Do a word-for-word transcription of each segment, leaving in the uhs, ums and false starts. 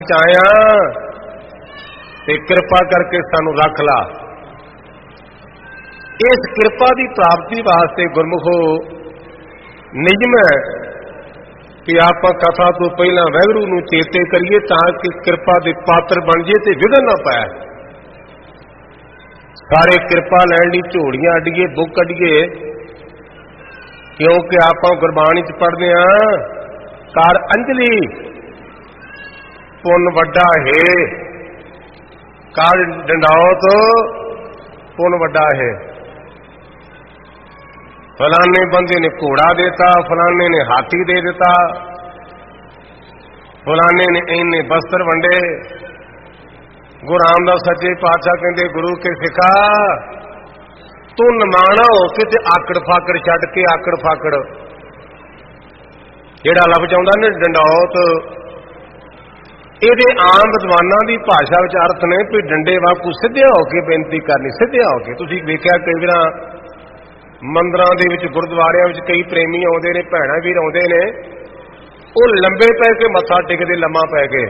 आया ते कृपा करके सानू रख ला। इस कृपा की प्राप्ति वास्ते गुरमुखो नियम है कि आप कथा तो पहला वैगुरु नूं चेते करिए ताकि कृपा के पात्र बन जाए तो विघन ना पाए। सारे कृपा लैण लई झोड़ियां अड्डिए बुक अड्डिए, क्योंकि आप गुरबाणी च पढ़दे हां कर अंजलि पुन वड्डा है, कर डंडौत पुन वड्डा है। फलाने बंदे ने घोड़ा देता, फलाने ने हाथी दे देता, फलाने ने इन्ने बस्तर वंडे। गुरु रामदास सच्चे पातशाह कहते गुरु के सिखा तू नमाना हो के ते आकड़ फाकड़ छड्ड के आकड़ फाकड़ जिहड़ा लफ्ज़ आउंदा ने डंडौत, ਇਹਦੇ आम विद्वानां की भाषा विच अर्थ ने भी डंडे वाकू सिद्धे होके बेनती करनी, सिद्धे होके। तुसीं वेखिआ कई वार मंदिरां दे विच गुरुद्वारियां विच कई प्रेमी आउंदे ने, भैणां भी आउंदे ने, ਉਹ लंबे पै के मत्था टेकदे लम्मा पै के।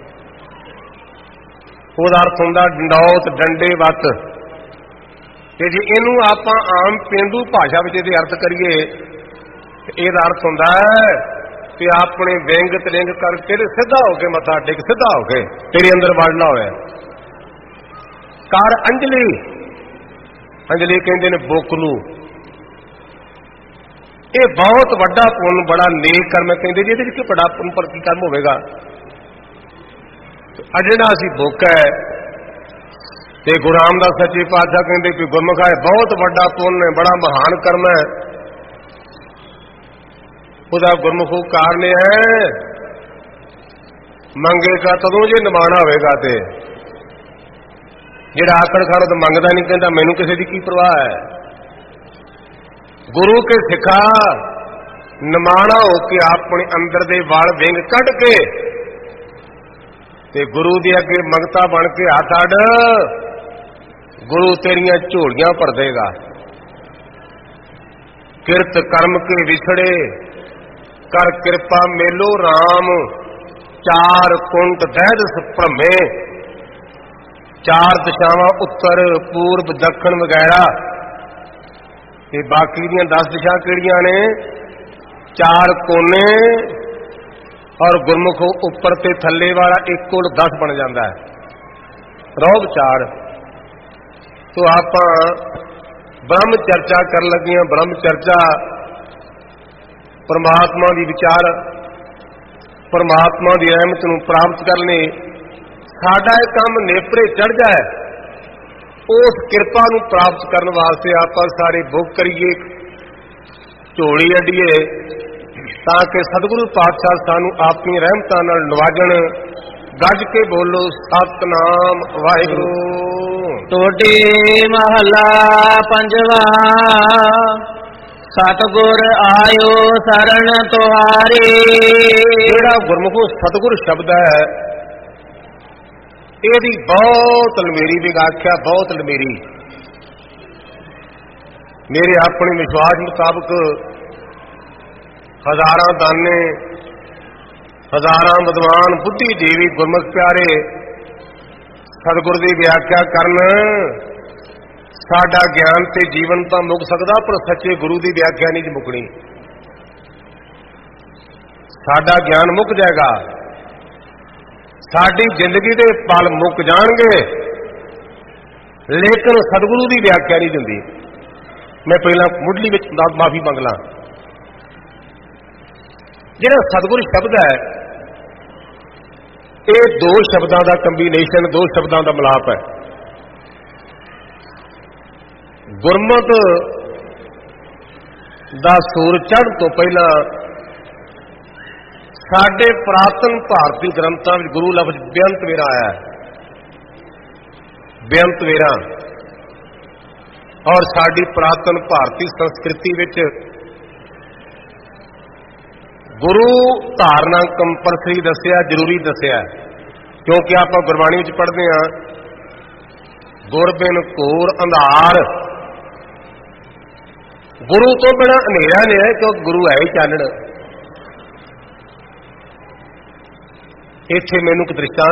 ਉਹਦਾ अर्थ हुंदा डंडौत डंडे वत। ते जे इहनूं आपां आम पेंडू भाषा विच इहदे अर्थ करिए ਇਹਦਾ अर्थ हुंदा है कि अपने विंग तलिंग करके सीधा होके मत्था टेक, सीधा होके तेरे अंदर वड़ना होया। कर अंजलि, अंजलि कहते ने बुक नूं। ये बहुत वड्डा पुण्य बड़ा नेक कर्म कहते जी, ये बड़ा पुण्य पर की कर्म होगा। आ जिहड़ा असीं बुक है ते गुरु रामदास सच्चे पातशाह कहते कि गुरमुखा बहुत वड्डा पुण्य है, बड़ा महान कर्म है। ਉਹਦਾ ਗੁਰਮੁਖੋ ਕਾਰਨ है ਮੰਗੇਗਾ तदों जे निभाना होगा। तो ਜਿਹੜਾ ਆਕੜ ਖਾਣਾ ਤਾਂ ਮੰਗਦਾ नहीं, कहता मैनू किसी की की परवाह है। गुरु के सिखा निमाना हो के अपने अंदर दे वाल विंग कढ़ के ते गुरु दे अगे मंगता बन के हथ अड, गुरु तेरियां झोलियां भर देगा। किरत कर्म के विछड़े कर कृपा मेलो राम, चार कुंट दैदस भ्रमे। चार दिशावां उत्तर पूर्व दक्षिण वगैरह ते बाकी दियां दस दिशा किहड़ियां ने? चार कोने और गुरमुख उपर ते थल्ले वाला एक कुल दस बन जाता है, रौब चार। तो आपां ब्रह्म चर्चा कर लगियां। ब्रह्म चर्चा परमात्मा की विचार, परमात्मा की रहमत नूं प्राप्त करने साडा एक काम नेपरे चढ़ जाए, उस कृपा नूं प्राप्त करने वास्ते आपां सारे बुक करिए, झोली अड्डीए, ताकि सतगुरु पातशाह सानू अपनी रहमतां नाल नवाजण। गज के बोलो सतनाम वाहिगुरू। टोडी महला पंजवा, सतगुर आयो शरण तुहारी। जेड़ा गुरमुखो सतगुर शब्द है ਇਹਦੀ बहुत लमेरी व्याख्या, बहुत लमेरी। मेरे अपने विश्वास मुताबक हजारां दाने, हजारां विद्वान बुद्धिजीवी गुरमुख प्यारे सतगुर की व्याख्या करन, साडा ज्ञान ते जीवन तो मुक सकदा, पर सच्चे गुरु की व्याख्या नहीं मुकनी। साडा ज्ञान मुक जाएगा, साडी जिंदगी दे पल मुक जाणगे, लेकिन सतगुरु की व्याख्या नहीं दिंदी। मैं पहला मुढ़ली विच माफी मंग ला। जिहड़ा सतगुर शब्द है ये दो शब्दों का कंबीनेशन, दो शब्दों का मिलाप है। गुरमत दा सूर चढ़ तो पहला साडे पुरातन भारती ग्रंथों में गुरु लफ्ज बेअंत वेरा आया है, बेअंत वेरा। और साडी पुरातन भारती संस्कृति विच गुरु धारना कंपलसरी दसिया, जरूरी दसिया, क्योंकि आप गुरबाणी विच पढ़ते हैं गुर बिन घोर अंधार। गुरु तो बिना अंधेरा नहीं है, क्योंकि गुरु है ही चानण। ਇੱਥੇ ਮੈਨੂੰ ਇੱਕ ਦ੍ਰਿਸ਼ਟਾਂਤ